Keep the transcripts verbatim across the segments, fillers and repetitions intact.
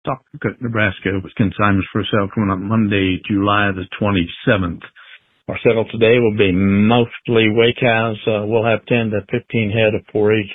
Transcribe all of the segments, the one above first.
Stockton, Nebraska, with consignments for sale coming up Monday, July the twenty-seventh. Our sale today will be mostly weigh cows. Uh, we'll have ten to fifteen head of four H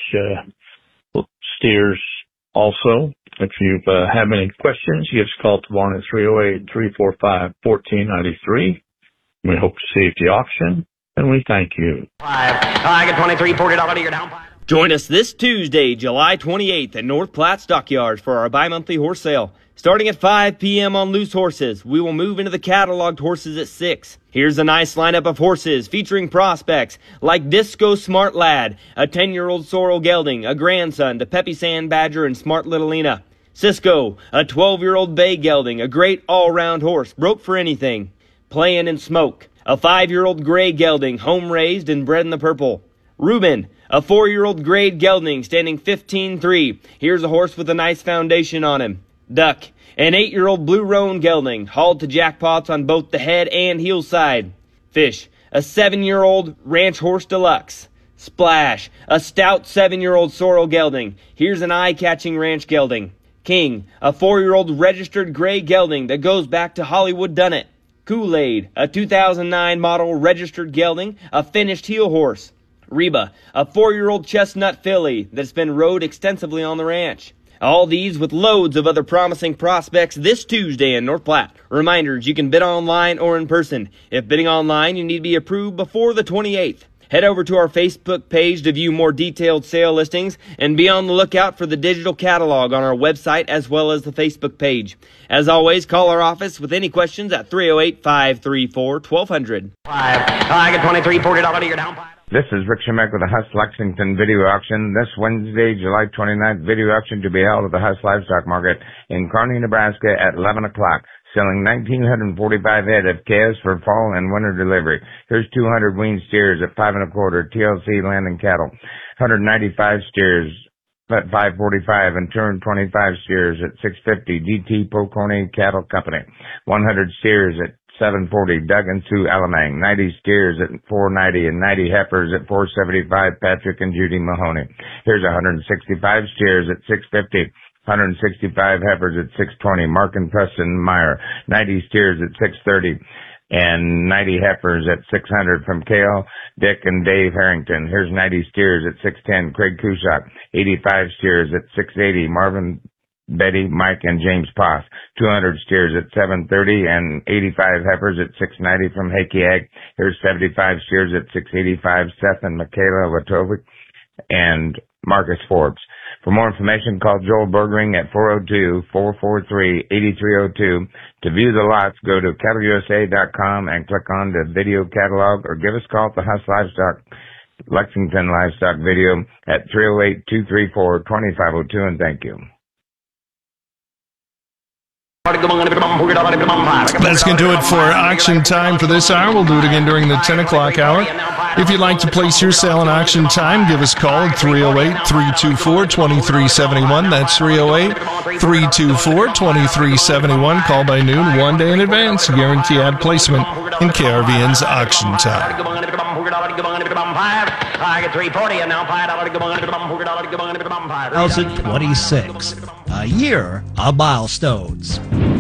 uh, steers also. If you uh, have any questions, give us a call to Barn at three oh eight, three four five, one four nine three. We hope to see you at the auction, and we thank you. Five. I get twenty-three, forty dollars, you're down five. Join us this Tuesday, July twenty-eighth at North Platte Stockyards for our bi-monthly horse sale. Starting at five p.m. on loose horses, we will move into the cataloged horses at six. Here's a nice lineup of horses featuring prospects like Disco Smart Lad, a ten-year-old Sorrel Gelding, a grandson to Peppy Sand Badger and Smart Little Lena. Cisco, a twelve-year-old Bay Gelding, a great all-round horse, broke for anything. Playin' and Smoke, a five-year-old Gray Gelding, home-raised and bred in the purple. Reuben, a four-year-old grade gelding standing fifteen three. Here's a horse with a nice foundation on him. Duck, an eight-year-old blue roan gelding, hauled to jackpots on both the head and heel side. Fish, a seven-year-old ranch horse deluxe. Splash, a stout seven-year-old sorrel gelding. Here's an eye-catching ranch gelding. King, a four-year-old registered gray gelding that goes back to Hollywood Dunnett. Kool-Aid, a two thousand nine model registered gelding, a finished heel horse. Reba, a four-year-old chestnut filly that's been rode extensively on the ranch. All these with loads of other promising prospects this Tuesday in North Platte. Reminders, you can bid online or in person. If bidding online, you need to be approved before the twenty-eighth. Head over to our Facebook page to view more detailed sale listings and be on the lookout for the digital catalog on our website as well as the Facebook page. As always, call our office with any questions at three oh eight, five three four, one two zero zero. Five. I get twenty-three, forty dollars, you're down five. This is Rick Shemek with the Huss Lexington video auction. This Wednesday, July twenty-ninth, video auction to be held at the Huss Livestock Market in Kearney, Nebraska at eleven o'clock. Selling one thousand nine hundred forty-five head of calves for fall and winter delivery. Here's two hundred weaned steers at five and a quarter, T L C land and cattle. one hundred ninety-five steers at five forty-five and two hundred twenty-five steers at six fifty, D T Poconey Cattle Company. one hundred steers at seven forty, Doug and Sue Alamang. ninety steers at four ninety and ninety heifers at four seventy-five, Patrick and Judy Mahoney. Here's one hundred sixty-five steers at six fifty. one hundred sixty-five heifers at six twenty, Mark and Preston Meyer. ninety steers at six thirty and ninety heifers at six hundred from Kale, Dick, and Dave Harrington. Here's ninety steers at six ten, Craig Kushak. eighty-five steers at six eighty, Marvin, Betty, Mike, and James Poff. two hundred steers at seven thirty and eighty-five heifers at six ninety from Hakey Ag. Here's seventy-five steers at six eighty-five, Seth and Michaela Watovic and Marcus Forbes. For more information, call Joel Bergering at four oh two, four four three, eight three oh two. To view the lots, go to cattle u s a dot com and click on the video catalog, or give us a call at the Huss Livestock, Lexington Livestock Video at three oh eight, two three four, two five oh two, and thank you. That's going to do it for auction time for this hour. We'll do it again during the ten o'clock hour. If you'd like to place your sale in auction time, give us a call at three oh eight, three two four, two three seven one. That's three oh eight, three two four, two three seven one. Call by noon, one day in advance. Guarantee ad placement in K R V N's auction time. twenty twenty-six, a year of milestones.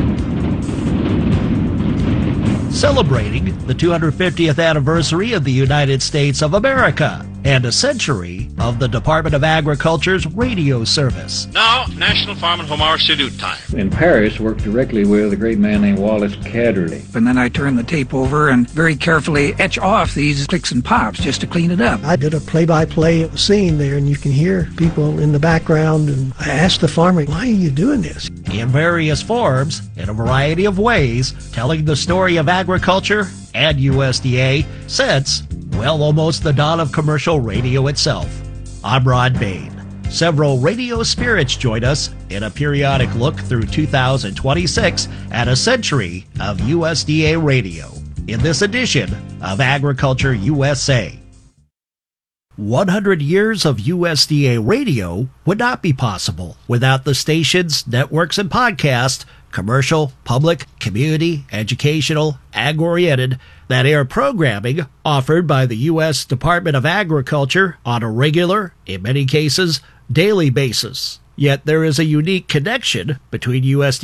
Celebrating the two hundred fiftieth anniversary of the United States of America and a century of the Department of Agriculture's radio service. Now, National Farm and Home Hour Salute time. In Paris, worked directly with a great man named Wallace Catterley. And then I turn the tape over and very carefully etch off these clicks and pops just to clean it up. I did a play-by-play of a scene there, and you can hear people in the background, and I asked the farmer, why are you doing this? In various forms, in a variety of ways, telling the story of agriculture and U S D A since, well, almost the dawn of commercial radio itself. I'm Rod Bain. Several radio spirits join us in a periodic look through two thousand twenty-six at a century of U S D A radio in this edition of Agriculture U S A. one hundred years of U S D A radio would not be possible without the stations, networks, and podcasts, commercial, public, community, educational, ag-oriented, that air programming offered by the U S Department of Agriculture on a regular, in many cases, daily basis. Yet there is a unique connection between U S D A